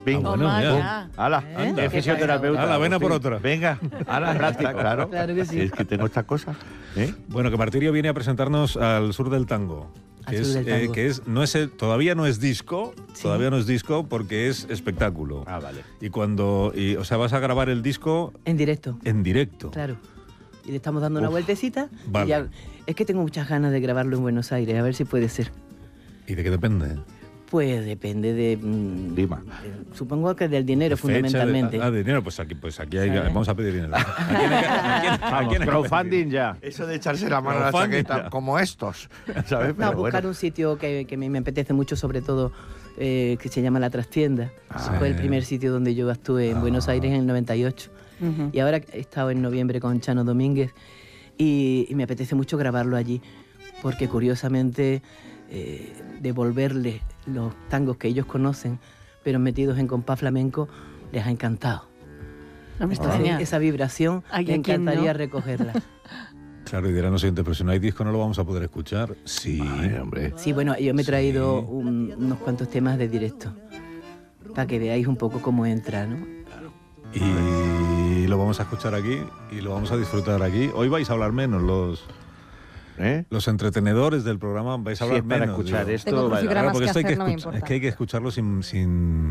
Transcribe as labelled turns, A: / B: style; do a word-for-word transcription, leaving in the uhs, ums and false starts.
A: Venga,
B: Ah, bueno, ya.
A: ala,
C: ¿Eh?
A: el fisioterapeuta.
B: A la vena por
A: Agustín.
B: otra.
A: Venga, ala, práctica, claro.
C: Claro que sí.
A: Es que tengo estas cosas. ¿eh?
B: Bueno, que Martirio viene a presentarnos al sur del tango.
C: Al
B: Que
C: sur
B: es,
C: del tango.
B: eh, que es, no es el- todavía no es disco,
C: Sí.
B: todavía no es disco porque es espectáculo.
A: Ah, vale.
B: Y cuando, y, o sea, vas a grabar el disco
C: En directo,
B: en directo.
C: claro. Y le estamos dando una
B: Uf,
C: vueltecita. y
B: vale.
C: ya- es que tengo muchas ganas de grabarlo en Buenos Aires, a ver si puede ser.
B: ¿Y de qué depende?
C: Pues depende de... mm,
A: Lima.
C: eh, supongo que del dinero,
B: Fecha de-
C: fundamentalmente.
B: ah, de dinero, pues aquí, pues aquí hay-
C: ¿Sabes?
B: vamos a pedir dinero. ¿A quién hay que- a quién- a
A: Vamos,
B: quién hay que
A: crowdfunding
B: pedir?
A: ya. Eso de echarse la mano a la
B: Crowdfunding
A: chaqueta,
B: ya.
A: como estos, ¿sabes?
C: No,
A: Pero
C: buscar
A: bueno.
C: un sitio que, que me, me apetece mucho, sobre todo, eh, que se llama La Trastienda.
B: Ah.
C: Fue el
B: Sí.
C: primer sitio donde yo actué en Buenos Aires en el noventa y ocho. Y ahora he estado en noviembre con Chano Domínguez y, y me apetece mucho grabarlo allí, porque curiosamente eh, devolverle los tangos que ellos conocen, pero metidos en compás flamenco, les ha encantado.
D: Hombre, está
C: Entonces,
D: genial.
C: esa vibración
D: Ay,
C: me
D: ¿a quién
C: encantaría
D: no?
C: recogerla.
B: Claro, y dirán los siguientes, pero si no hay disco no lo vamos a poder escuchar. Sí.
A: Ay, hombre.
C: Sí, bueno, yo me he
B: Sí.
C: traído un- unos cuantos temas de directo, para que veáis un poco cómo entra, ¿no?
B: Y lo vamos a escuchar aquí y lo vamos a disfrutar aquí. Hoy vais a hablar menos, los,
A: ¿Eh?
B: los entretenedores del programa vais a
A: Sí,
B: hablar
A: es para
B: menos.
A: escuchar
B: digo.
A: esto.
D: Tengo
A: vale.
D: crucigramas
B: Claro, porque
D: que
B: esto hay que,
D: hacer, no me
B: escuch-
D: importa.
B: es que hay que escucharlo sin, sin,